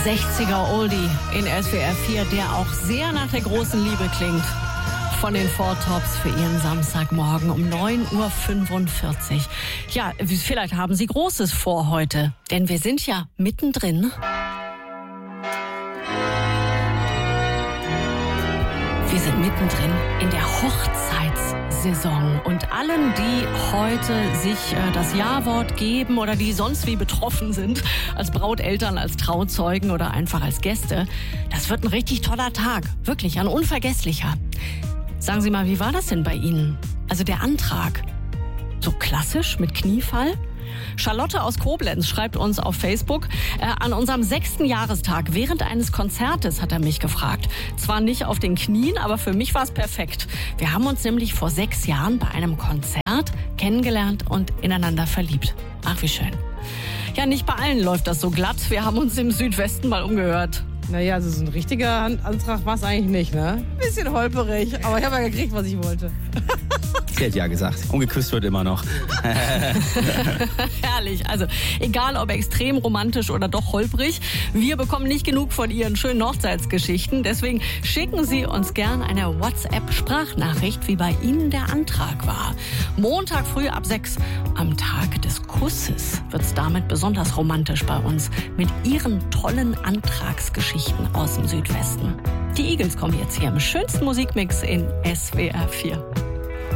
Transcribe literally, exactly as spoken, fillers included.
sechziger Oldie in S W R vier, der auch sehr nach der großen Liebe klingt. Von den Four Tops für Ihren Samstagmorgen um neun Uhr fünfundvierzig. Ja, vielleicht haben Sie Großes vor heute, denn wir sind ja mittendrin. Wir sind mittendrin in der Hochzeitssaison und allen, die heute sich äh, das Ja-Wort geben oder die sonst wie betroffen sind, als Brauteltern, als Trauzeugen oder einfach als Gäste, das wird ein richtig toller Tag, wirklich ein unvergesslicher. Sagen Sie mal, wie war das denn bei Ihnen? Also der Antrag, so klassisch mit Kniefall? Charlotte aus Koblenz schreibt uns auf Facebook, äh, an unserem sechsten Jahrestag während eines Konzertes hat er mich gefragt. Zwar nicht auf den Knien, aber für mich war es perfekt. Wir haben uns nämlich vor sechs Jahren bei einem Konzert kennengelernt und ineinander verliebt. Ach, wie schön. Ja, nicht bei allen läuft das so glatt. Wir haben uns im Südwesten mal umgehört. Naja, also so ein richtiger Antrag war es eigentlich nicht, ne? Bisschen holperig, aber ich habe ja gekriegt, was ich wollte. Sie hat ja gesagt. Und geküsst wird immer noch. Herrlich. Also, egal ob extrem romantisch oder doch holprig, wir bekommen nicht genug von Ihren schönen Hochzeitsgeschichten. Deswegen schicken Sie uns gern eine WhatsApp-Sprachnachricht, wie bei Ihnen der Antrag war. Montag früh ab sechs, am Tag des Kusses, wird's damit besonders romantisch bei uns mit Ihren tollen Antragsgeschichten aus dem Südwesten. Die Eagles kommen jetzt hier im schönsten Musikmix in S W R vier.